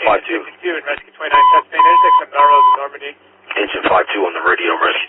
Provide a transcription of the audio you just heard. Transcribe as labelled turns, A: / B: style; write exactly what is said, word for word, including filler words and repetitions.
A: five two.
B: Rescue twenty-nine, Tasmania, intersection of Melrose and Normandy.
A: Engine five two on the radio, rescue